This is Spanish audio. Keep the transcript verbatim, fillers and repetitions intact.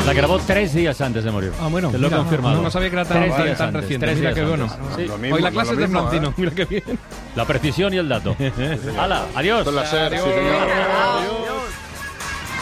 La grabó tres días antes de morir. Ah, bueno. Te lo he mira, confirmado. No, no sabía que era tan, Tres tan, días tan antes, reciente. tres Mira días qué bueno. antes. Sí. Lo mismo, Hoy la lo clase es de mismo, Francino. ¿eh? Mira qué bien. La precisión y el dato. ¡Hala! ¡Adiós! Esto es la SER, sí, señor. Adiós.